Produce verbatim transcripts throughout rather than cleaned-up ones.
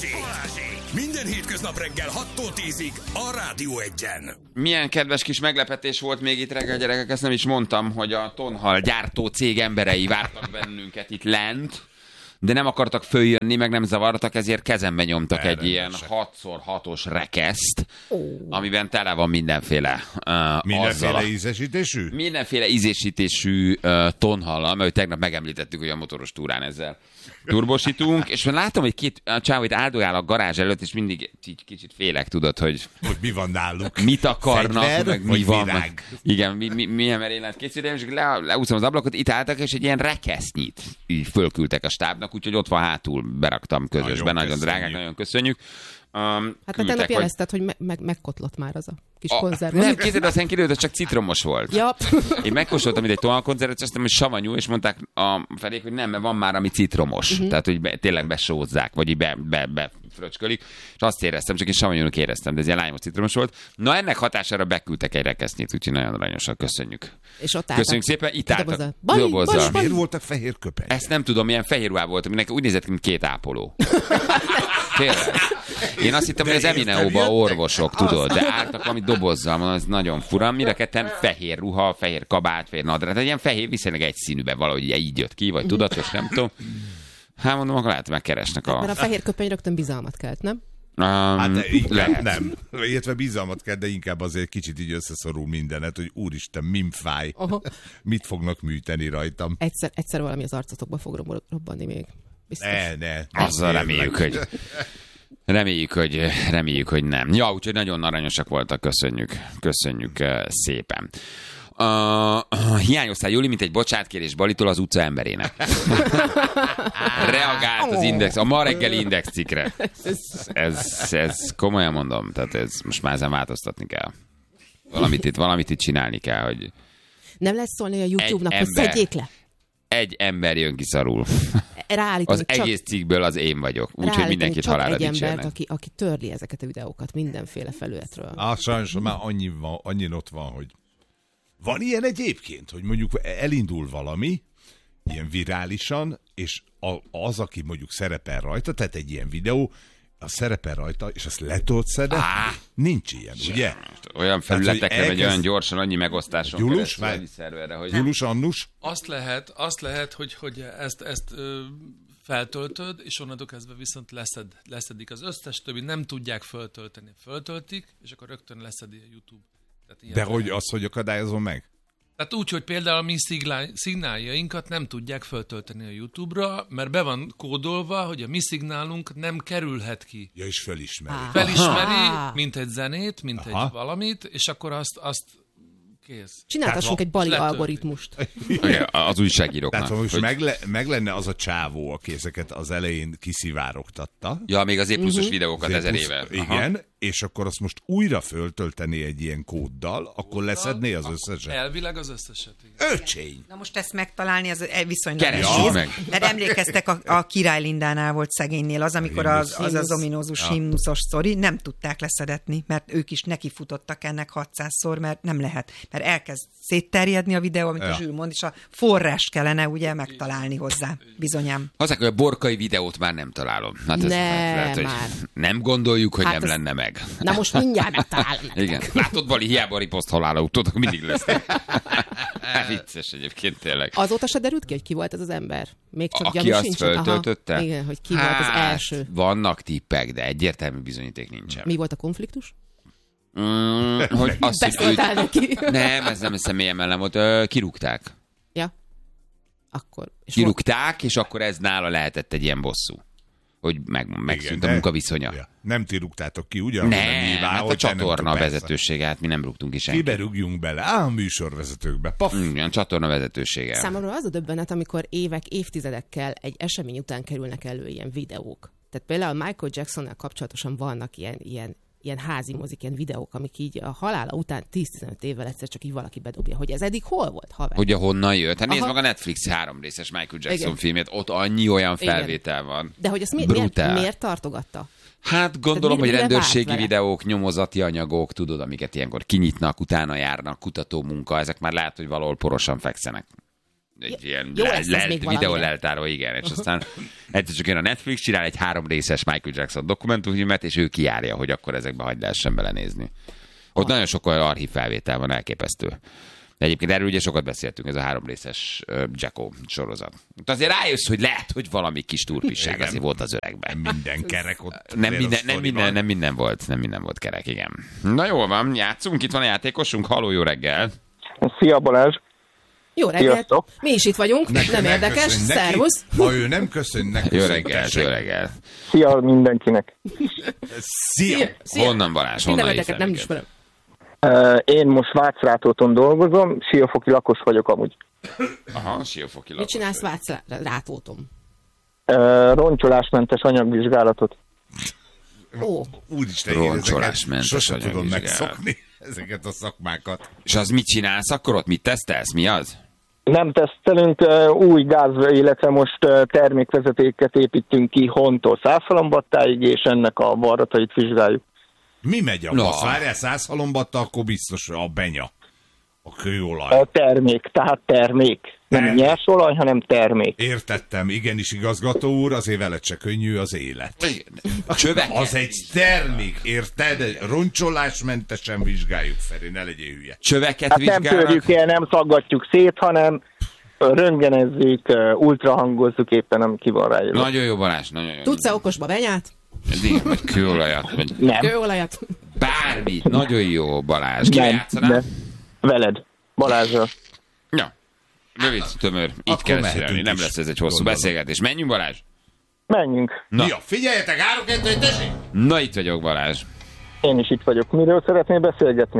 Balázsék! Minden hétköznap reggel hattól tízig a Rádió Egyen. Milyen kedves kis meglepetés volt még itt reggel, gyerekek, ezt nem is mondtam, hogy a tonhal gyártó cég emberei vártak bennünket itt lent, de nem akartak följönni, meg nem zavartak, ezért kezembe nyomtak Erre egy ilyen hat szor hatos rekeszt, oh. amiben tele van mindenféle uh, Mindenféle a, ízesítésű? Mindenféle ízesítésű uh, tonhallal, mert tegnap megemlítettük, hogy a motoros túrán ezzel turbosítunk, és látom, hogy két csáv itt áldogál a garázs előtt, és mindig így kicsit félek, tudod, hogy... Hogy mi van náluk? Mit akarnak, Fegyver, meg mi van. Meg, igen, mi, mi, milyen merénylet készültem, és le, leúszom az ablakot, itt álltak, és egy ilyen rekesznyit így fölküldtek a stábnak, úgyhogy ott van hátul, beraktam közösben, nagyon, nagyon drágák, nagyon köszönjük. Um, hát mert tegnap jelezted, hogy me- meg- megkotlott már az a kis a, konzerv. Nem, kézed, aztán kiderült, hogy csak citromos volt. Ja. Én megkóstoltam itt egy tonhalkonzervet, és azt mondtam, hogy savanyú, és mondták a felék, hogy nem, mert van már, ami citromos. Uh-huh. Tehát, hogy be, tényleg besózzák, vagy így be, be, be fröcskölik, és azt éreztem, csak én savanyúnak éreztem, de ez ilyen lányos citromos volt. Na ennek hatására beküldtek egy rekesznyit, úgyhogy nagyon aranyosan köszönjük. És ott köszönjük szépen, itt álltak. Dobozzal. Miért voltak fehér köpenyek? Ezt nem tudom, milyen fehér ruhá volt, aminek úgy nézett ki, mint két ápoló. Tényleg. Én azt hittem, hogy az Emineóban orvosok, tudod, de álltak valami dobozzal, mondom, ez nagyon fura. Mire ketten fehér ruha, fehér kabát, fehér nadrág, tehát ilyen fehér viszonylag egy színűben valahogy így jött ki, vagy tudatos, nem tudom. Hát mondom, akkor lehet megkeresnek a... Mert a fehér köpeny rögtön bizalmat kelt, nem? Um, hát lehet. Nem. Illetve bizalmat kell, de inkább azért kicsit így összeszorul mindenet, hogy úristen, mim fáj. Uh-huh. Mit fognak műteni rajtam? Egyszer, egyszer valami az arcotokba fog robbanni még. Biztos. Ne, ne. Azzal reméljük, hogy... Reméljük, hogy, reméljük, hogy nem. Ja, úgyhogy nagyon aranyosak voltak, köszönjük, köszönjük szépen. Uh, hiányoztál, Juli, mint egy bocsánatkérés Balitól az utca emberének. Reagált az index, a ma reggeli index cikkre. Ez, ez komolyan mondom, tehát ez most már ezen változtatni kell. Valamit itt, valamit itt csinálni kell, hogy... Nem lesz szólni a YouTube-nak, hogy szedjék le? Egy ember jön ki szarul. Ráállítani, az egész cikkből az én vagyok. Úgyhogy mindenkit halálra dicsérnek. egy embert, aki, aki törli ezeket a videókat mindenféle felületről. Ah, sajnos már annyi van, annyi ott van, hogy van ilyen egyébként, hogy mondjuk elindul valami, ilyen virálisan, és az, aki mondjuk szerepel rajta, tehát egy ilyen videó, az szerepel rajta, és azt letoltszed, ah, nincs ilyen, ugye? Olyan felületekre elkezd... megy olyan gyorsan, annyi megosztáson Gyulus, keresztül, hogy... Gyulus, Annus? Azt lehet, azt lehet, hogy, hogy ezt, ezt ö, feltöltöd, és onnantól kezdve viszont leszed, leszedik. Az összes többi nem tudják föltölteni. Föltöltik, és akkor rögtön leszedi a YouTube. De hogy az, hogy akadályozom meg? Tehát úgy, hogy például a mi szignáljainkat nem tudják föltölteni a YouTube-ra, mert be van kódolva, hogy a mi szignálunk nem kerülhet ki. Ja, és felismeri. Ah. Felismeri, mint egy zenét, mint Aha. egy valamit, és akkor azt, azt kész. Csináltassunk egy bali letölti. algoritmust. Okay, az újságíróknak. Tehát most hogy... meg, le, meg lenne az a csávó, aki ezeket az elején kiszivárogtatta. Ja, még az E-pluszos uh-huh. videókat az ezer E-plusz, éve. Igen, Aha. és akkor azt most újra föltölteni egy ilyen kóddal, akkor kóddal, leszedné az összeset. Elvileg az összeset. Öcsény! Na most ezt megtalálni, az viszonylag nehéz. Meg. Mert emlékeztek, a, a Király Lindánál volt szegénynél az, amikor az az, az ominózus ja. himnuszos sztori, nem tudták leszedetni, mert ők is nekifutottak ennek hatszázszor, mert nem lehet. Mert elkezd szétterjedni a videó, amit ja. a Zsül mond, és a forrást kellene ugye megtalálni hozzá, bizonyám. Hozzák, hogy a borkai videót már nem találom. Hát ez, ne, lehet, már. Nem gondoljuk, hogy hát nem ez... lenne meg. Na most mindjárt megtalálom. Igen. Látod, Bali, hiába riposzt halála tudok, mindig lesz. Hát vicces egyébként tényleg. Azóta se derült ki, hogy ki volt ez az ember? Még csak Aki azt föltöltötte? Igen, hogy ki hát, volt az első. Vannak tippek, de egyértelmű bizonyíték nincsen. Mi volt a konfliktus? Mm, hogy azt, Beszóltál hogy neki? Nem, ez nem személyemmel nem volt. Ö, kirúgták. Ja. Akkor. És kirúgták, és akkor ez nála lehetett egy ilyen bosszú. Hogy meg, megszűnt Igen, a munkaviszonya. Ja. Nem ti rúgtátok ki, ugye? Nem, nyilván, hát a csatorna nem vezetősége, hát mi nem rúgtunk ki senkit. Kibe rúgjunk bele? Á, a műsorvezetőkbe. Paf! Igen, csatorna vezetősége. Számomra az a döbbenet, amikor évek, évtizedekkel egy esemény után kerülnek elő ilyen videók. Tehát például Michael Jacksonnal kapcsolatosan vannak ilyen, ilyen ilyen házi mozik, ilyen videók, amik így a halála után tíz-tizenöt évvel egyszer csak így valaki bedobja, hogy ez eddig hol volt, haver? Hogy honnan jött? Hát nézd meg a Netflix három részes Michael Jackson Igen. filmét, ott annyi olyan felvétel Igen. van. De hogy ezt mi, miért, miért tartogatta? Hát gondolom, hogy rendőrségi videók, nyomozati anyagok, tudod, amiket ilyenkor kinyitnak, utána járnak, kutatómunka, ezek már lehet, hogy valahol porosan fekszenek. egy ilyen jó, le, lesz, le, még videóleltáró, igen, és aztán egyszer csak jön a Netflix, csinál egy három részes Michael Jackson dokumentumfilmet, és ő kijárja, hogy akkor ezekbe hagyd lehessen belenézni. Ott ah. nagyon sok olyan archív felvétel van, elképesztő. Egyébként erről ugye sokat beszéltünk, ez a három részes uh, Jacko sorozat. De azért rájössz, hogy lehet, hogy valami kis turpisság azért volt az öregben. Nem minden kerek ott. Nem minden, nem, minden, nem minden volt, nem minden volt kerek, igen. Na jól van, játszunk, itt van a játékosunk, halló, jó reggel. Szia Balázs! Jó reggelt! Mi is itt vagyunk, Nekem nem érdekes, szervusz! Ha ő nem köszön, ne Jó reggel, jó reggel. Szia mindenkinek! Szia! Szia. Honnan Balázs, honnan Mindeneteket nem ismerem. Uh, én most Vácrátóton dolgozom, siófoki lakos vagyok amúgy. Aha, siófoki lakos. Mit csinálsz Vácrátóton? Uh, roncsolásmentes anyagvizsgálatot. Ó. Úristen, roncsolásmentes sosem tudom anyagvizsgálat. megszokni ezeket a szakmákat. És az mit csinálsz akkor ott? Mit tesztelsz? Mi az? Nem tesztelünk, uh, új gáz, illetve most uh, termékvezetéket építünk ki Hontól Százhalombattáig, és ennek a varratait vizsgáljuk. Mi megy a No. basz? Várjál, Százhalombatta, akkor biztos a benya. A kőolaj. A termék, tehát termék. Nem Termék. nyers olaj, hanem termék. Értettem, igenis igazgató úr, azért veled se könnyű az élet. A csövek? Az egy termék, érted? Roncsolásmentesen vizsgáljuk felé, ne legyél hülye. Csöveket Hát nem vizsgálnak? törjük el, nem szaggatjuk szét, hanem röntgenezzük, uh, ultrahangozzuk, éppen nem ki van rájövő. Nagyon jó, Balázs, nagyon jó. Tudsz-e okosba benyát? Igen, vagy kőolajat, vagy Nem, Kőolajat? bármi. Nagyon jó, Balázs. Ki nem, játszanál? nem. Veled, Balázsra. Ja. Rövid, tömör. Így Akkor kell mehetünk csinálni. Nem is. lesz ez egy hosszú Gondolom. beszélgetés. Menjünk, Balázs? Menjünk. Na. Ja, figyeljetek, három, kettő, egy, tessék! Na, itt vagyok, Balázs. Én is itt vagyok. Miről szeretnél beszélgetni?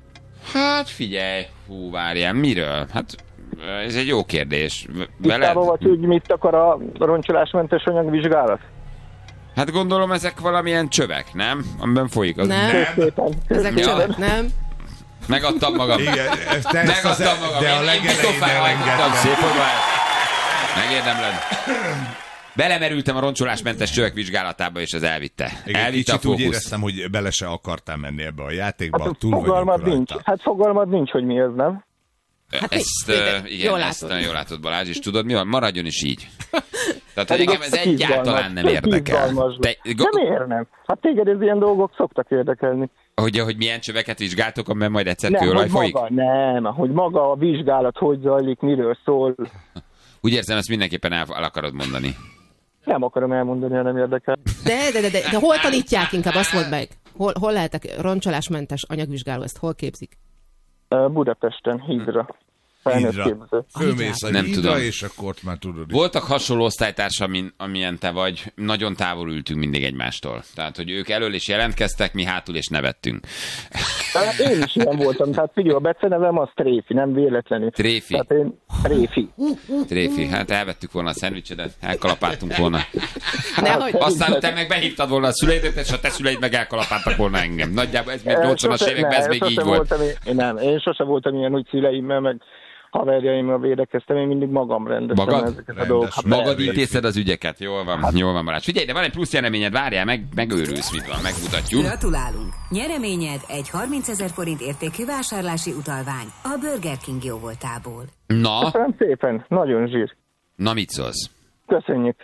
Hát figyelj, hú, várjál, miről? Hát ez egy jó kérdés. Veled? Tisztában vagy, hogy mit akar a roncsolásmentes anyagvizsgálat? Hát gondolom ezek valamilyen csövek, nem? Amiben folyik az. Nem. Szépen. Ezek Ja. csövek, nem? Megadtam magam. Igen, ezt te ezt az, Megadtam magam. de a Én- én legelején pofára hajtottam. elengedtem. Szép vagy, Balázs. Megérdemled. Belemerültem a roncsolásmentes csövek vizsgálatába, és ez elvitte. Igen, Elvitte a kicsit úgy fókusz. éreztem, hogy bele se akartál menni ebbe a játékba, Hát túl vagyunk fogalmad nincs. rajta. Hát fogalmad nincs, hogy mi ez, nem? Hát Ezt, mi- uh, igen, jól ezt látod. nagyon jól látod, Balázs, és tudod mi van? Maradjon is így. Tehát, hogy Pedig engem ez ez egyáltalán nem izgalmas, érdekel. izgalmas. Te, De go- miért nem? Hát téged ez ilyen dolgok szoktak érdekelni. hogy, hogy milyen csöveket vizsgáltok, amiben majd egyszer Nem, kőolaj hogy folyik? maga, nem, hogy maga a vizsgálat hogy zajlik, miről szól. Úgy érzem, ezt mindenképpen el, el akarod mondani. Nem akarom elmondani, ha nem érdekel. De, de, de, de, de hol tanítják inkább, azt mondd meg. Hol, hol lehetek roncsolásmentes anyagvizsgáló, ezt hol képzik? Ö, Budapesten, Hídra. Felnőtt Hídra. képző. Fölmész a Nem hídra, tudom. és akkor ott már tudod. Voltak hasonló osztálytársa, amin, amilyen te vagy, nagyon távol ültünk mindig egymástól. Tehát, hogy ők elől is jelentkeztek, mi hátul és nevettünk. Hát én is ilyen voltam, tehát figyelj, a becenevem az Tréfi, nem véletlenül. Tréfi. Tehát én Tréfi. Tréfi, hát elvettük volna a szendvicsedet, elkalapáltunk volna. Nehogy. Aztán te meg behívtad volna a szüleidet, és a te szüleid meg elkalapáltak volna engem. Nagyjából ez még Ö, nyolcvanas sose- években ez ne, még sose így volt. voltam Én, én nem, én sose voltam ilyen, hogy szüleimmel, meg haverjaimmal védekeztem, én mindig magam rendeztem Magad? ezeket a Rendes. dolgokat. Hát Magad persze. intézed az ügyeket, jól van, jól van, Balázs. Figyelj, de van egy plusz jeleményed, várjál, meg, megőrülsz, mit van, megmutatjuk. Gratulálunk! Nyereményed egy harmincezer forint értékű vásárlási utalvány a Burger King jóvoltából. Na, Köszönöm szépen, nagyon zsír. na mit szólsz? Köszönjük.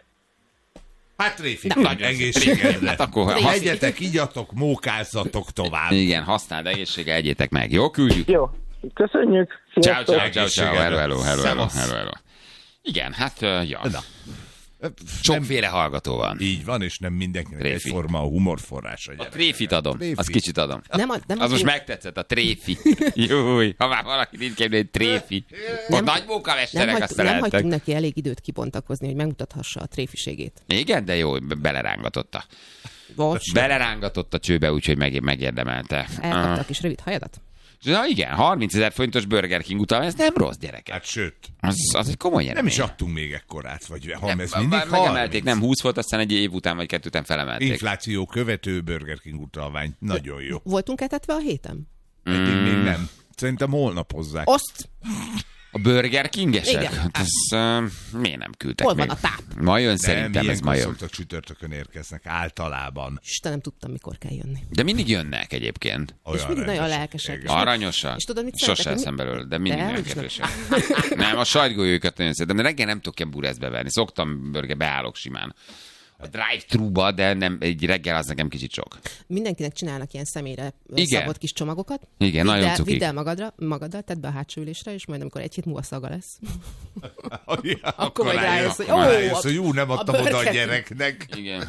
Hát Tréfi, Nagyon egészségedre. Hát akkor Tréfi. hasz... Egyetek, igyatok, mókázzatok tovább. Igen, használd egészsége, egyétek meg. Jó, küldjük. Jó, köszönjük. Ciao, Sziasztok. ciao, ciao, ciao, hello, hello, hello, hello, Szevasz. hello, hello. Igen, hát, uh, ja. Na. Sokféle hallgató van. Így van, és nem mindenkinek Tréfi. egyforma a humorforrása. A tréfit adom, Tréfi. azt kicsit adom. Nem, a, nem Az most a- megtetszett, a tréfi. Júj, ha már valaki nincs képni, egy tréfi. Ott nagy nem, munkamesterek, hagy, aztán nem lehettek. hagytunk neki elég időt kibontakozni, hogy megmutathassa a tréfiségét. Igen, de jó, be- belerángatotta. Most Belerángatott a csőbe, úgyhogy meg, megérdemelte. elkapta Ah. a kis rövid hajadat. Na igen, harmincezer forintos Burger King után, ez nem rossz, gyerekek. Hát sőt, Az, az egy komoly nem jelenmény. is adtunk még ekkorát, vagy ha ez Nem, mindig bár megemelték, harminc. nem húsz volt, aztán egy év után vagy kettő után felemelték. Infláció követő Burger King utalvány. Nagyon jó. Voltunk etetve a héten? Eddig még nem. Szerintem holnap hozzák. Azt! A Burger King-esek? Igen. Hát ez, uh, miért nem küldtek Hol még? van a táp? Ma jön Nem, szerintem, ez ma jön. szoktak csütörtökön érkeznek, általában. Istenem, tudtam, mikor kell jönni. De mindig jönnek egyébként. Olyan És mindig nagyon rendesek. lelkesek. Igen. Aranyosak. És tudod, mit Sose szeretek, eszem mi- belőle, de mindig De, nagyon hogy is kedvesek. Nem, a sajtgolyójukat nagyon szeretem, de reggel nem tudok ilyen bureszbe venni. Szoktam burger, beállok simán. A drive-thru-ba, de nem, egy reggel az nekem kicsit sok. Mindenkinek csinálnak ilyen személyre Igen. szabott kis csomagokat. Igen, Vidd nagyon el- cukik. Vidd el magadra, magaddal, tedd be a hátsó ülésre, és majd amikor egy hét múlva szaga lesz. Ja, Akkor majd rájössz, rájössz, hogy akkor ó, rájössz, a- hogy jú, nem a adtam oda a Burger King. gyereknek. Igen.